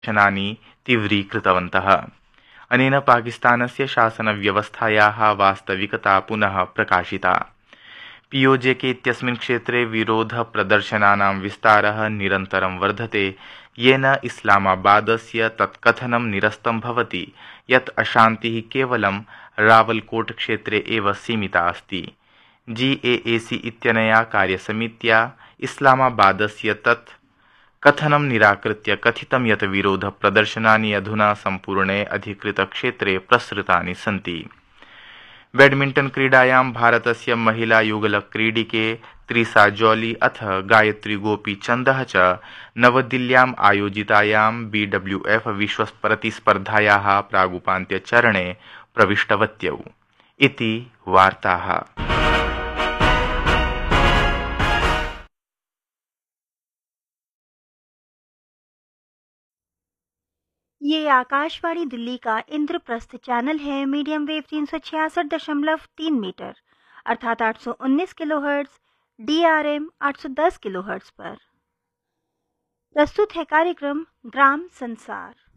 प्रदर्शनानि तीव्रीकृतवन्तः। अनेन पाकिस्तानस्य शासनव्यवस्थायाः वास्तविकता पुनः प्रकाशिता। पीओजेके इत्यस्मिन् क्षेत्रे विरोधप्रदर्शनानां विस्तारः निरन्तरं वर्धते, येन इस्लामाबादस्य तत्कथनं निरस्तं भवति यत् अशान्तिः केवलं रावलकोट क्षेत्रे एव सीमिता अस्ति। GAAC इत्यनया कार्यसमित्या इस्लामाबादस्य तत् कथनं निराकृत्य कथितं यत् विरोधप्रदर्शनानि अधुना सम्पूर्णे अधिकृतक्षेत्रे प्रसृतानि सन्ति। बैडमिण्टन क्रीडायां भारतस्य महिला युगलक्रीडिके त्रिसा जॉली अथ गायत्री गोपीचन्दः च नवदिल्ल्याम् आयोजितायां BWF विश्वप्रतिस्पर्धायाः प्रागुपान्त्यचरणे प्रविष्टवत्यौ इति वार्ताः। ये आकाशवाणी दिल्ली का इंद्रप्रस्थ चैनल है। मीडियम वेव 366.3 मीटर अर्थात 819 किलोहर्ट्ज, DRM 810 किलोहर्ट्ज पर। प्रस्तुत है कार्यक्रम ग्राम संसार।